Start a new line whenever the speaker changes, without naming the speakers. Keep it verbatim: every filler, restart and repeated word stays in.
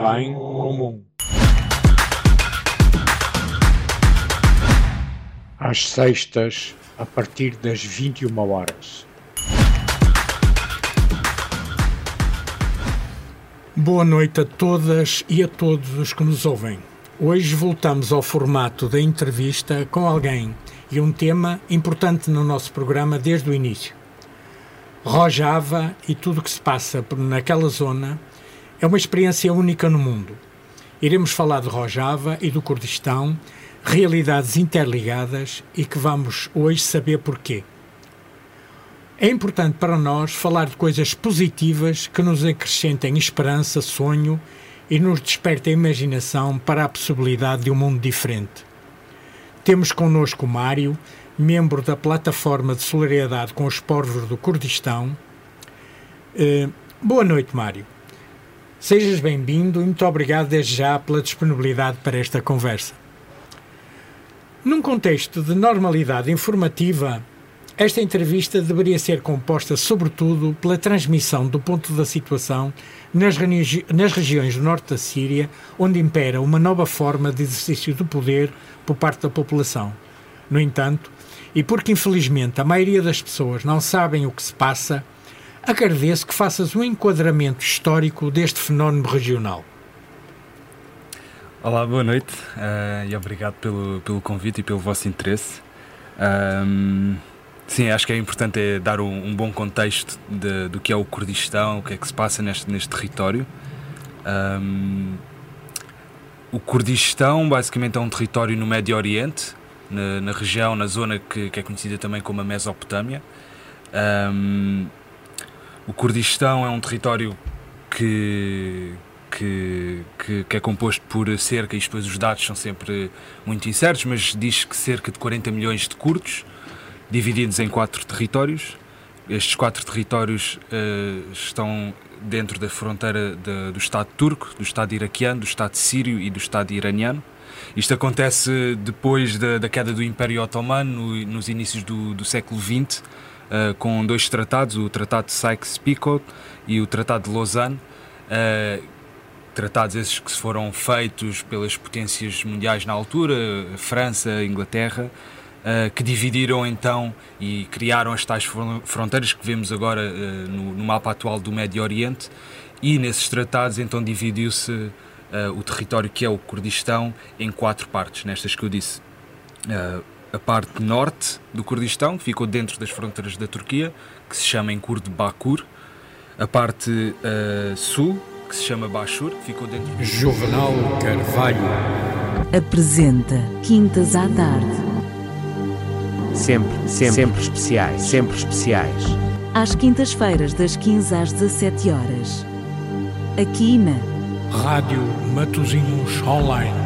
bem comum. Às sextas, a partir das vinte e uma horas.
Boa noite a todas e a todos os que nos ouvem. Hoje voltamos ao formato da entrevista com alguém e um tema importante no nosso programa desde o início. Rojava e tudo o que se passa naquela zona é uma experiência única no mundo. Iremos falar de Rojava e do Kurdistão, realidades interligadas e que vamos hoje saber porquê. É importante para nós falar de coisas positivas que nos acrescentem esperança, sonho e nos despertem a imaginação para a possibilidade de um mundo diferente. Temos connosco o Mário, membro da plataforma de solidariedade com os povos do Kurdistão. Uh, boa noite, Mário. Sejas bem-vindo e muito obrigado desde já pela disponibilidade para esta conversa. Num contexto de normalidade informativa, esta entrevista deveria ser composta sobretudo pela transmissão do ponto da situação nas, regi- nas regiões do norte da Síria, onde impera uma nova forma de exercício do poder por parte da população. No entanto, e porque infelizmente a maioria das pessoas não sabem o que se passa, agradeço que faças um enquadramento histórico deste fenómeno regional.
Olá, boa noite uh, e obrigado pelo, pelo convite e pelo vosso interesse. Um, sim, acho que é importante é dar um, um bom contexto de, do que é o Kurdistão, o que é que se passa neste, neste território. Um, o Kurdistão basicamente é um território no Médio Oriente, na, na região, na zona que, que é conhecida também como a Mesopotâmia. Um, o Kurdistão é um território que... Que, que, que é composto por cerca, e depois os dados são sempre muito incertos, mas diz que cerca de quarenta milhões de curdos, divididos em quatro territórios. Estes quatro territórios uh, estão dentro da fronteira de, do Estado turco, do Estado iraquiano, do Estado sírio e do Estado iraniano. Isto acontece depois da, da queda do Império Otomano, no, nos inícios do, do século vinte, uh, com dois tratados, o Tratado de Sykes-Picot e o Tratado de Lausanne, uh, tratados esses que foram feitos pelas potências mundiais na altura, a França, a Inglaterra, uh, que dividiram então e criaram as tais fronteiras que vemos agora uh, no, no mapa atual do Médio Oriente, e nesses tratados então dividiu-se uh, o território que é o Kurdistão em quatro partes, nestas que eu disse. Uh, a parte norte do Kurdistão, que ficou dentro das fronteiras da Turquia, que se chama em curdo Bakur. A parte uh, sul, que se chama Bashur, que ficou dentro do...
Juvenal Carvalho
apresenta Quintas à Tarde.
Sempre, sempre, sempre especiais, sempre especiais.
Às quintas-feiras, das quinze às dezassete horas. Aqui na
Rádio Matosinhos Online.